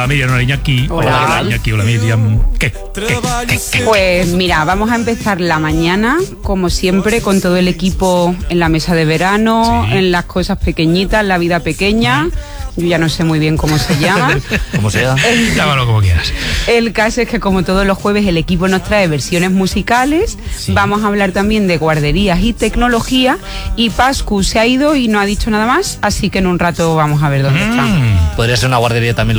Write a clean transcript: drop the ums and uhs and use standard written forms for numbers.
Hola Miriam, hola Iñaki. Hola Iñaki, hola Miriam. ¿Qué? Pues mira, vamos a empezar la mañana, como siempre, con todo el equipo en la mesa de verano, en las cosas pequeñitas, la vida pequeña. Yo ya no sé muy bien cómo se llama. Como sea. Llámalo como quieras. El caso es que como todos los jueves el equipo nos trae versiones musicales. Vamos a hablar también de guarderías y tecnología. Y Pascu se ha ido y no ha dicho nada más, así que en un rato vamos a ver dónde está. Podría ser una guardería también.